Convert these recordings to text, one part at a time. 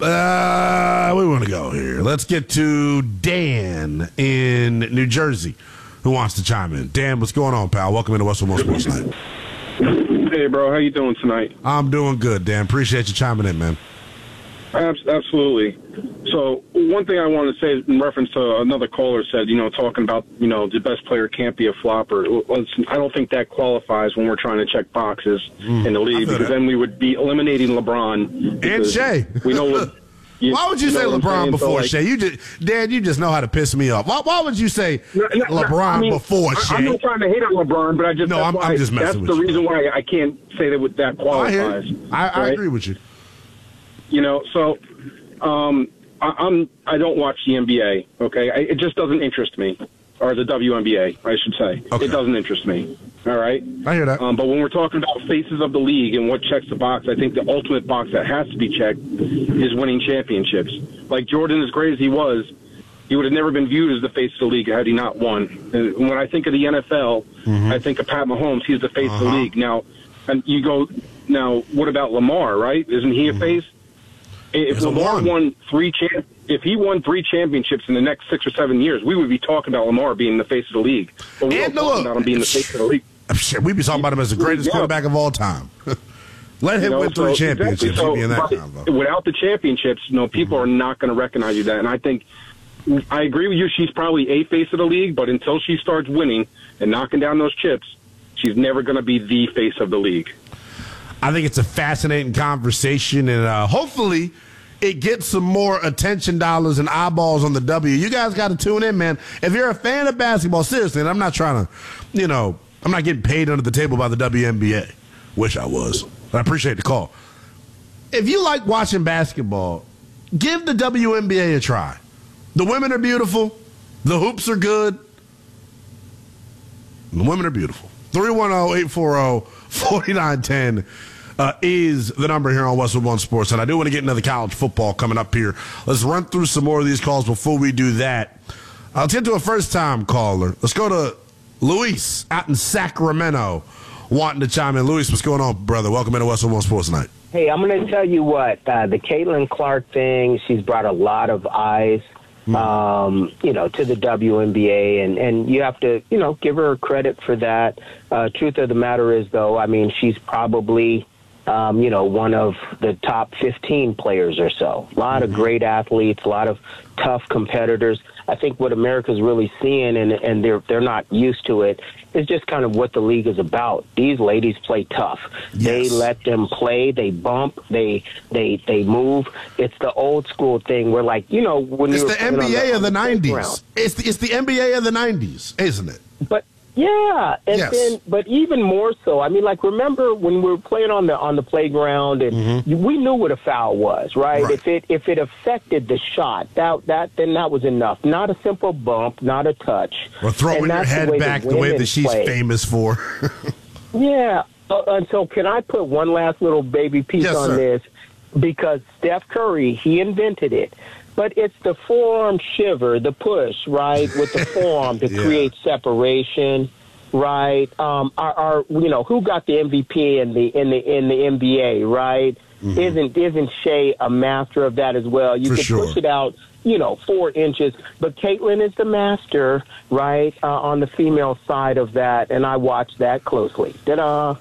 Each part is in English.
We want to go here. Let's get to Dan in New Jersey who wants to chime in. Dan, what's going on, pal? Welcome into Westwood One Sports Night. Hey, bro. How you doing tonight? I'm doing good, Dan. Appreciate you chiming in, man. Absolutely. So one thing I want to say in reference to another caller said, talking about, the best player can't be a flopper. I don't think that qualifies when we're trying to check boxes in the league, because then we would be eliminating LeBron. And Shea. We know why would you say LeBron before Shea? Dan, you just know how to piss me off. Why would you say LeBron before Shea? I'm not trying to hate on LeBron, but I'm just messing with you. That's the reason why I can't say that qualifies. I agree with you. So I don't watch the NBA, okay? It just doesn't interest me. Or the WNBA, I should say. Okay. It doesn't interest me, all right? I hear that. But when we're talking about faces of the league and what checks the box, I think the ultimate box that has to be checked is winning championships. Like Jordan, as great as he was, he would have never been viewed as the face of the league had he not won. And when I think of the NFL, I think of Pat Mahomes. He's the face of the league. Now, what about Lamar, right? Isn't he a face? If Lamar won if he won 3 championships in the next 6 or 7 years, we would be talking about Lamar being the face of the league. But we don't talk about him being the face of the league. We'd be talking about him as the greatest quarterback of all time. Let him win 3 championships. Exactly. Without the championships, people are not going to recognize you that. And I agree with you. She's probably a face of the league, but until she starts winning and knocking down those chips, she's never going to be the face of the league. I think it's a fascinating conversation, and hopefully it gets some more attention dollars and eyeballs on the W. You guys got to tune in, man. If you're a fan of basketball, seriously, and I'm not trying to, I'm not getting paid under the table by the WNBA. Wish I was. But I appreciate the call. If you like watching basketball, give the WNBA a try. The women are beautiful. The hoops are good. The women are beautiful. 310-840-4910. Is the number here on Westwood One Sports. And I do want to get into the college football coming up here. Let's run through some more of these calls before we do that. I'll get to a first-time caller. Let's go to Luis out in Sacramento wanting to chime in. Luis, what's going on, brother? Welcome into Westwood One Sports Night. Hey, I'm going to tell you what. The Caitlin Clark thing, she's brought a lot of eyes to the WNBA, and you have to, give her credit for that. Truth of the matter is, though, she's probably one of the top 15 players or so. A lot of great athletes, a lot of tough competitors. I think what America's really seeing, and they're not used to it, is just kind of what the league is about. These ladies play tough. Yes. They let them play. They bump. They move. It's the old school thing where, when it's the NBA of the 90s. It's the NBA of the 90s, isn't it? But yeah, and then, but even more so. Remember when we were playing on the playground, and we knew what a foul was, right? If it affected the shot, then that was enough. Not a simple bump, not a touch, or throwing your head back the way that she's famous for. Yeah. And so, can I put one last little baby piece on this? Because Steph Curry, he invented it. But it's the forearm shiver, the push, right, with the forearm to create separation, right? Who got the MVP in the NBA, right? Isn't Shea a master of that as well? You can push it out, 4 inches. But Caitlin is the master, right, on the female side of that, and I watch that closely. Ta-da!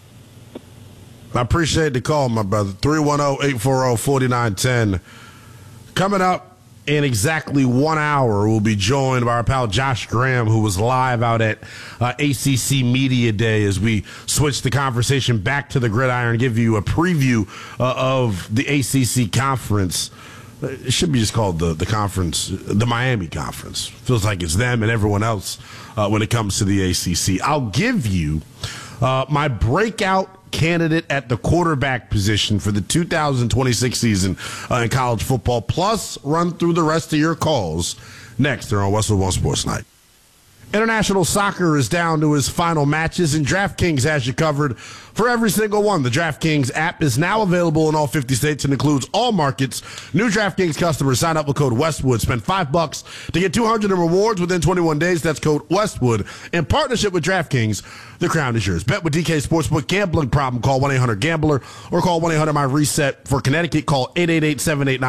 I appreciate the call, my brother. 310-840-4910. Coming up in exactly 1 hour, we'll be joined by our pal Josh Graham, who was live out at ACC Media Day, as we switch the conversation back to the gridiron and give you a preview of the ACC conference. It should be just called the conference, the Miami Conference. Feels like it's them and everyone else when it comes to the ACC. I'll give you my breakout candidate at the quarterback position for the 2026 season in college football, plus run through the rest of your calls next here on Westwood One Sports Night. International soccer is down to its final matches, and DraftKings has you covered for every single one. The DraftKings app is now available in all 50 states and includes all markets. New DraftKings customers sign up with code Westwood. Spend $5 to get $200 in rewards within 21 days. That's code Westwood. In partnership with DraftKings, the crown is yours. Bet with DK Sportsbook. Gambling problem, call 1-800-GAMBLER or call 1-800-MY-RESET. For Connecticut, call 888-789.